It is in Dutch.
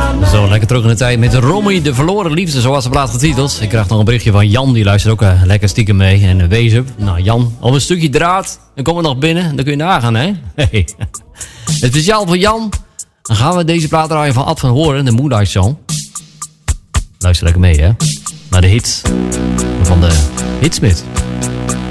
Zo, lekker terug in de tijd met Romy, de verloren liefde, zoals ze plaat getiteld. Ik krijg nog een berichtje van Jan, die luistert ook lekker stiekem mee. En wees op. Nou Jan, op een stukje draad, dan komen we nog binnen, dan kun je nagaan, hè. Hey. Het speciaal voor Jan, dan gaan we deze plaat draaien van Ad van Horen, de Moonlight Song. Luister lekker mee, hè. Naar de hits van de Hitsmith.